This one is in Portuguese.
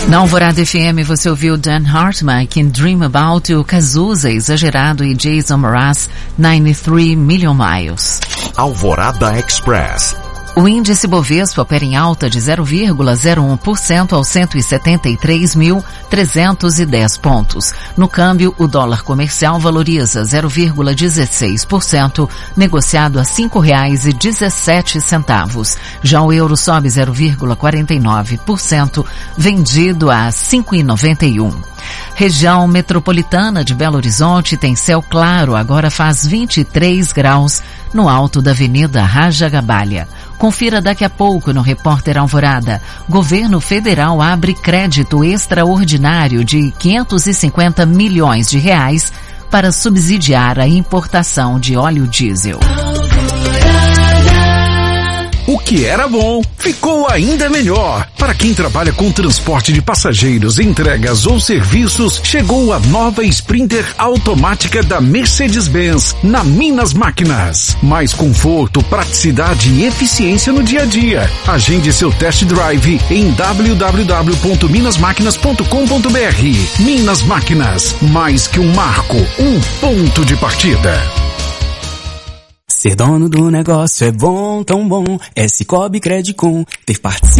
Na Alvorada FM você ouviu Dan Hartman, Can Dream About You, Cazuza, Exagerado e Jason Mraz, 93 Million Miles. Alvorada Express. O índice Bovespa opera em alta de 0,01% aos 173.310 pontos. No câmbio, o dólar comercial valoriza 0,16%, negociado a R$ 5,17. Já o euro sobe 0,49%, vendido a R$ 5,91. Região metropolitana de Belo Horizonte tem céu claro, agora faz 23 graus no alto da Avenida Raja Gabalha. Confira daqui a pouco no Repórter Alvorada. Governo federal abre crédito extraordinário de 550 milhões de reais para subsidiar a importação de óleo diesel. O que era bom ficou ainda melhor. Para quem trabalha com transporte de passageiros, entregas ou serviços, chegou a nova Sprinter automática da Mercedes-Benz na Minas Máquinas. Mais conforto, praticidade e eficiência no dia a dia. Agende seu test drive em www.minasmaquinas.com.br. Minas Máquinas, mais que um marco, um ponto de partida. Ser dono do negócio é bom, tão bom. É Cicobi Credicom. Ter participado